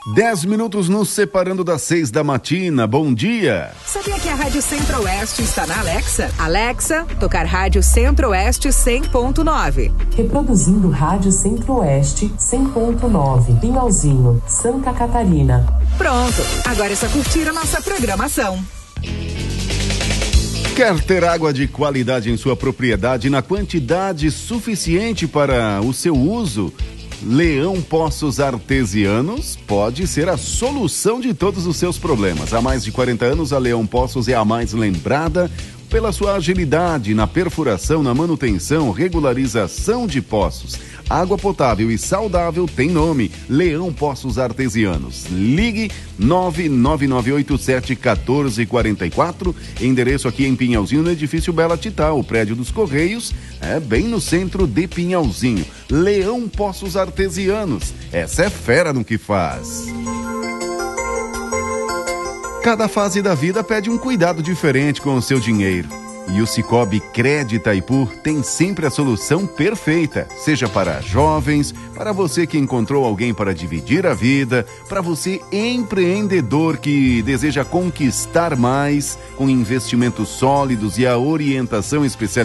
10 minutos nos separando das 6 da matina. Bom dia. Sabia que a Rádio Centro-Oeste está na Alexa? Alexa, tocar Rádio Centro-Oeste 100.9. Reproduzindo Rádio Centro-Oeste 100.9. Pinhalzinho, Santa Catarina. Pronto, agora é só curtir a nossa programação. Quer ter água de qualidade em sua propriedade na quantidade suficiente para o seu uso? Leão Poços Artesianos pode ser a solução de todos os seus problemas. Há mais de 40 anos, a Leão Poços é a mais lembrada pela sua agilidade na perfuração, na manutenção, regularização de poços. Água potável e saudável tem nome: Leão Poços Artesianos. Ligue 99987-1444, endereço aqui em Pinhalzinho, no edifício Bela Titá, o prédio dos Correios, bem no centro de Pinhalzinho. Leão Poços Artesianos, essa é fera no que faz. Cada fase da vida pede um cuidado diferente com o seu dinheiro. E o Cicobi Crédito Itaipu tem sempre a solução perfeita, seja para jovens, para você que encontrou alguém para dividir a vida, para você empreendedor que deseja conquistar mais, com investimentos sólidos e a orientação especializada.